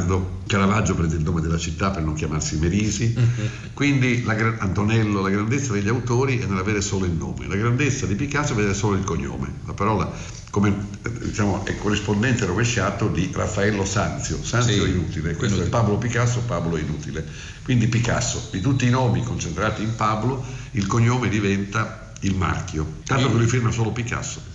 Leonardo. Caravaggio prende il nome della città per non chiamarsi Merisi. Quindi Antonello, la grandezza degli autori è nell'avere solo il nome, la grandezza di Picasso è avere solo il cognome. La parola, come diciamo, è corrispondente rovesciato di Raffaello Sanzio. Sanzio è inutile, questo è Pablo Picasso, Pablo è inutile. Quindi Picasso, di tutti i nomi concentrati in Pablo, il cognome diventa il marchio, tanto che lui firma solo Picasso.